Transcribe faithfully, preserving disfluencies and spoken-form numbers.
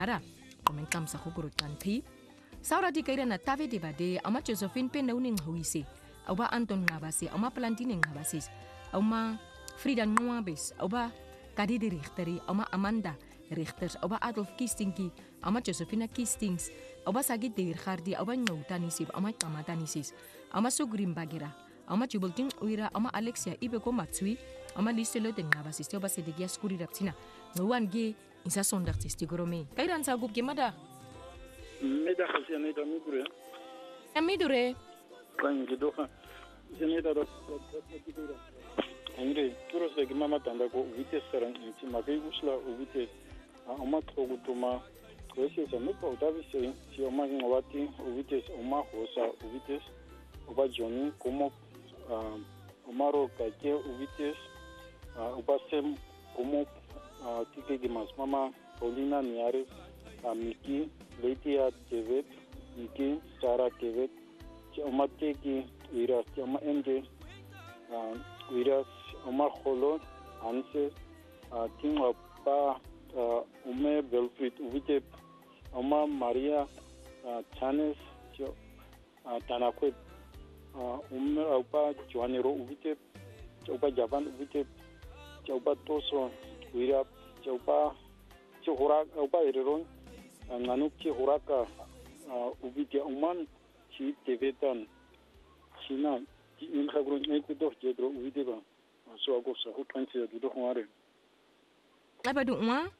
ara komentam sa khuburu tanthi saura di kaira na tave de bade ama Josephine Pena uning huise auba Anton ngabase ama Plantine ngabasis ama Frida Nwabes auba Kadi de Richteri ama Amanda Richters auba Adolf Kistinki ama Josephina Kistings auba Sagi de Khardi auba Ngutanisib ama Tamatanisis ama Sugrim Bagira ama Jubultin Uira ama Alexia Ibeko Matsui ama Liselo de ngabasis auba Sedegia Skuri Raptina Nwange isa sondartisti gorome kairan sa gub gemada meda khasiane da midure amidure kan gidoha jeneda da gidura angre turos de mama tanda ko vites saran inti magai usla vites ama togutuma kwese sa no ko davi se si oma ngawati vites oma hosa vites oba joni como omaro kake vites oba sem como Tike Gimas Mama Paulina Niares Miki Leitia Tevet Miki Sara Tevet Oma Teki Iras Oma Ende Iras Oma Holo Anse Tim Pa Ume Belfrit Uvite Oma Maria Chanes Tanakwe Ume Opa Joanero Uvite Opa Javan Uvite Opa Toso Wira Chaupa Chihura Opa Iron Nanuk Chihuraka Ubitia Uman Chi Tibetan China in Hagrun Ecuador Jedro Uvideba so I go so who can see the Hore Abadu Uma